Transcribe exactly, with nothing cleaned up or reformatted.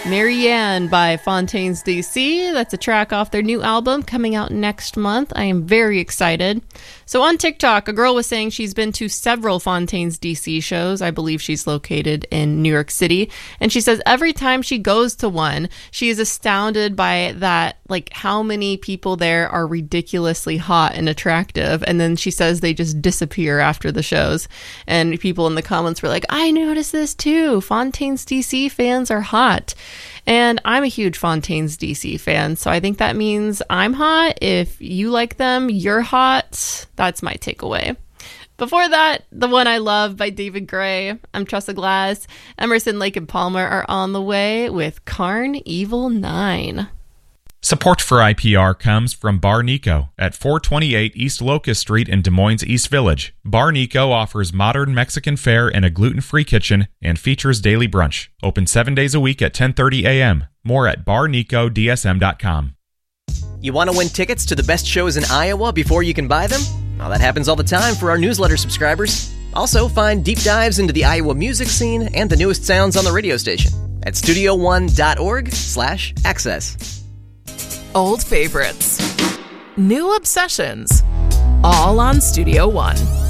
Marianne by Fontaines D C. That's a track off their new album coming out next month. I am very excited. So on TikTok, a girl was saying she's been to several Fontaines D C shows. I believe she's located in New York City. And she says every time she goes to one, she is astounded by that, like how many people there are ridiculously hot and attractive. And then she says they just disappear after the shows. And people in the comments were like, I noticed this too. Fontaines D C fans are hot. And I'm a huge Fontaines D C fan, so I think that means I'm hot. If you like them, you're hot. That's my takeaway. Before that, The One I Love by David Gray. I'm Tressa Glass. Emerson, Lake and Palmer are on the way with Karn Evil nine. Support for I P R comes from Bar Nico at four twenty-eight East Locust Street in Des Moines East Village. Bar Nico offers modern Mexican fare and a gluten-free kitchen and features daily brunch. Open seven days a week at ten thirty a.m. More at bar nico d s m dot com. You want to win tickets to the best shows in Iowa before you can buy them? Well, that happens all the time for our newsletter subscribers. Also, find deep dives into the Iowa music scene and the newest sounds on the radio station at studio one dot org slash access. Old favorites, new obsessions, all on Studio One.